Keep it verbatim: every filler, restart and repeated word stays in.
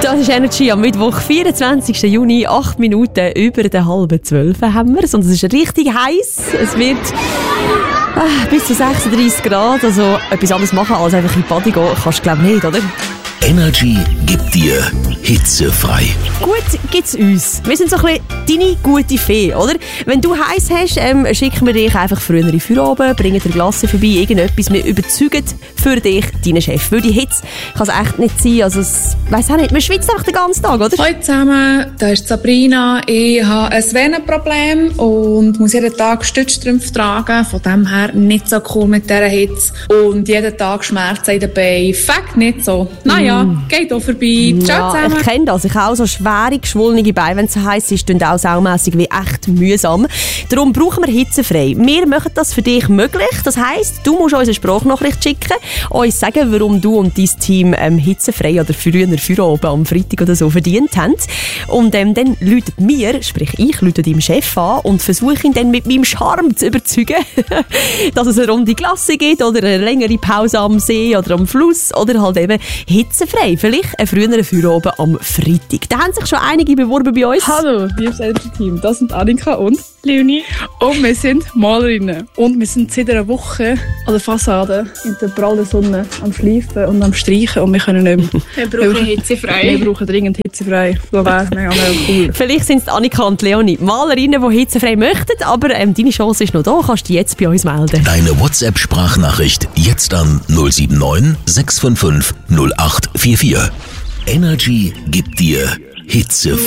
Das ist Energy am Mittwoch, vierundzwanzigsten Juni, acht Minuten über der halben zwölf haben wir es. Und es ist richtig heiß. Es wird ah, bis zu sechsunddreissig Grad. Also etwas anderes machen als einfach in die Body gehen, kannst du glaube ich nicht, oder? Energy gibt dir hitzefrei. Gut gibt's uns. Wir sind so ein bisschen deine gute Fee, oder? Wenn du heiß hast, ähm, schicken wir dich einfach früher in Feierabend, bringen dir Glasse vorbei, irgendetwas. Wir überzeugen für dich deinen Chef. Weil die Hitze kann es echt nicht sein. Also, es weiss auch nicht. Man schwitzt einfach den ganzen Tag, oder? Hallo zusammen, da ist Sabrina. Ich habe ein Venenproblem und muss jeden Tag Stützstrümpfe tragen. Von dem her nicht so cool mit dieser Hitze. Und jeden Tag Schmerzen in den Beinen. Fakt nicht so. Naja. Ja, geht auch vorbei. Ciao ja, zusammen. Ich kenne das. Ich habe auch so schwere, geschwollene Beine, wenn es so heiß ist, und auch saumässig wie echt mühsam. Darum brauchen wir hitzefrei. Wir machen das für dich möglich. Das heisst, du musst uns eine Sprachnachricht schicken, uns sagen, warum du und dein Team ähm, hitzefrei oder früher Feierabend am Freitag oder so verdient haben. Und ähm, dann läutet mir, sprich ich, läute deinem Chef an und versuche ihn dann mit meinem Charme zu überzeugen, dass es eine runde Klasse gibt oder eine längere Pause am See oder am Fluss oder halt eben hitzefrei. Vielleicht ein früherer Feierabend am Freitag. Da haben sich schon einige beworben bei uns. Hallo, liebes Elternteam. Das sind Annika und Leonie. Und wir sind Malerinnen. Und wir sind seit einer Woche an der Fassade in der prallen Sonne am Schleifen und am Streichen. Und wir können nicht mehr. Wir brauchen hitzefrei. Wir brauchen dringend hitzefrei. Das wäre mega, mega cool. Vielleicht sind es Annika und Leonie, Malerinnen, die hitzefrei möchten. Aber ähm, deine Chance ist noch da. Kannst du dich jetzt bei uns melden. Deine WhatsApp-Sprachnachricht jetzt an null sieben neun sechs fünf fünf null acht vier vier. Energy gibt dir hitzefrei.